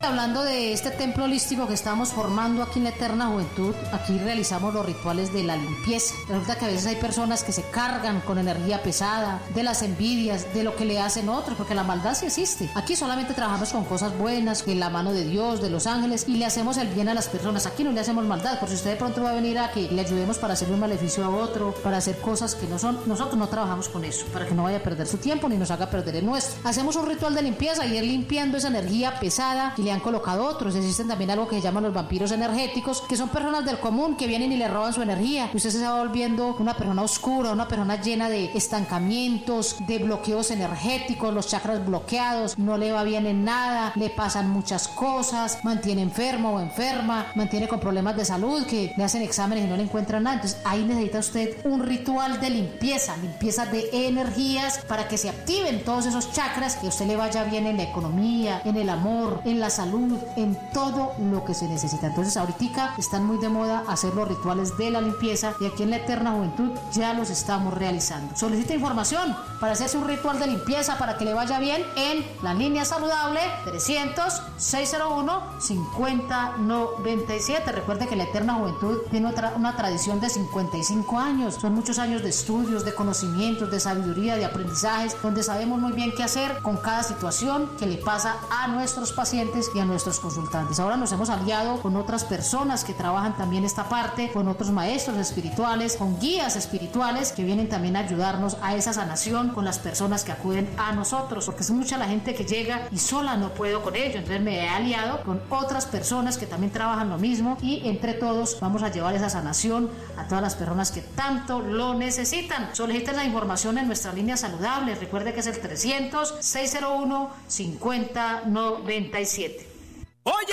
Hablando de este templo holístico que estamos formando aquí en la Eterna Juventud, aquí realizamos los rituales de la limpieza. Resulta que a veces hay personas que se cargan con energía pesada, de las envidias, de lo que le hacen otros, porque la maldad sí existe. Aquí solamente trabajamos con cosas buenas, de la mano de Dios, de los ángeles, y le hacemos el bien a las personas. Aquí no le hacemos maldad, por si usted de pronto va a venir a que le ayudemos para hacerle un maleficio a otro, para hacer cosas que no son. Nosotros no trabajamos con eso, para que no vaya a perder su tiempo ni nos haga perder el nuestro. Hacemos un ritual de limpieza y ir limpiando esa energía pesada y le han colocado otros. Existen también algo que se llaman los vampiros energéticos, que son personas del común que vienen y le roban su energía, y usted se va volviendo una persona oscura, una persona llena de estancamientos, de bloqueos energéticos, los chakras bloqueados, no le va bien en nada, le pasan muchas cosas, mantiene enfermo o enferma, mantiene con problemas de salud, que le hacen exámenes y no le encuentran nada. Entonces ahí necesita usted un ritual de limpieza de energías, para que se activen todos esos chakras, que a usted le vaya bien en la economía, en el amor, en la salud, en todo lo que se necesita. Entonces ahorita están muy de moda hacer los rituales de la limpieza, y aquí en la Eterna Juventud ya los estamos realizando. Solicita información para hacerse un ritual de limpieza para que le vaya bien en la línea saludable 300-601-5097. Recuerde que la Eterna Juventud tiene una tradición de 55 años. Son muchos años de estudios, de conocimientos, de sabiduría, de aprendizajes, donde sabemos muy bien qué hacer con cada situación que le pasa a nuestros pacientes y a nuestros consultantes. Ahora nos hemos aliado con otras personas que trabajan también esta parte, con otros maestros espirituales, con guías espirituales que vienen también a ayudarnos a esa sanación con las personas que acuden a nosotros, porque es mucha la gente que llega y sola no puedo con ello. Entonces me he aliado con otras personas que también trabajan lo mismo, y entre todos vamos a llevar esa sanación a todas las personas que tanto lo necesitan. Soliciten la información en nuestra línea saludable. Recuerde que es el 300-601-5097. Oye,